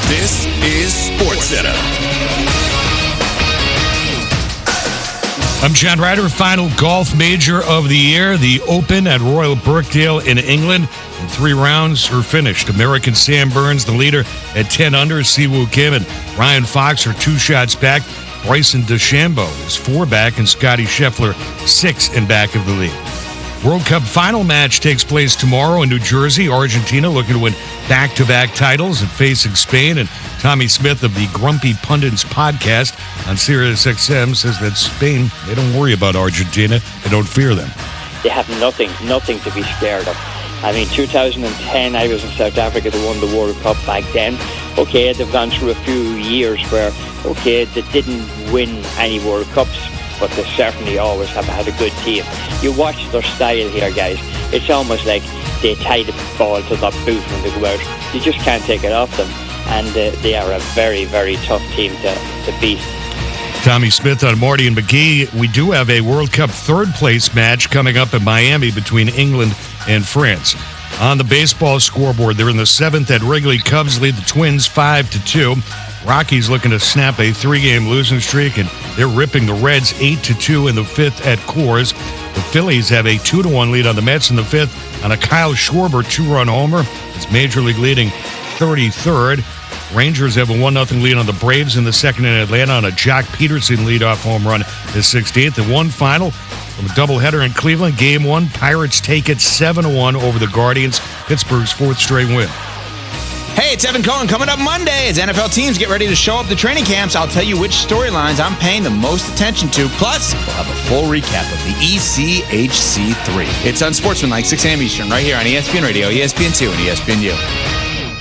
This is SportsCenter. I'm John Ryder. Final golf major of the year, the Open at Royal Birkdale in England. And 3 rounds are finished. American Sam Burns, the leader, at 10 under. Siwoo Kim and Ryan Fox are 2 shots back. Bryson DeChambeau is 4 back, and Scotty Scheffler 6 in back of the lead. World Cup final match takes place tomorrow in New Jersey. Argentina looking to win back-to-back titles and facing Spain. And Tommy Smith of the Grumpy Pundits podcast on SiriusXM says that Spain, they don't worry about Argentina. They don't fear them. They have nothing to be scared of. I mean, 2010, I was in South Africa. They won the World Cup back then. Okay, they've gone through a few years where, okay, they didn't win any World Cups, but they certainly always have had a good team. You watch their style here, guys. It's almost like they tie the ball to their boot when they go out. You just can't take it off them. And they are a very, very tough team to beat. Tommy Smith on Marty and McGee. We do have a World Cup third-place match coming up in Miami between England and France. On the baseball scoreboard, they're in the 7th at Wrigley. Cubs lead the Twins 5-2. Rockies looking to snap a 3-game losing streak, and they're ripping the Reds 8-2 in the 5th at Coors. The Phillies have a 2-1 lead on the Mets in the 5th on a Kyle Schwarber 2-run homer. It's Major League leading 33rd. Rangers have a 1-0 lead on the Braves in the 2nd in Atlanta on a Jock Peterson leadoff home run the 16th. And one final from a doubleheader in Cleveland. Game 1, Pirates take it 7-1 over the Guardians. Pittsburgh's 4th straight win. Hey, it's Evan Cohen. Coming up Monday as NFL teams get ready to show up to training camps, I'll tell you which storylines I'm paying the most attention to. Plus, we'll have a full recap of the ECHC3. It's Unsportsmanlike, 6 a.m. Eastern, right here on ESPN Radio, ESPN2, and ESPNU.